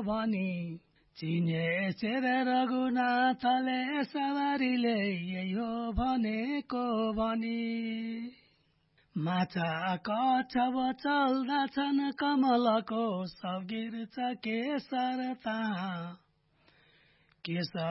भनी चिने चेर रघुनाथले सवारीले यही हो भनेको भनी माछा कछव चल्दछन् कमलको सगिर्छ केशर ता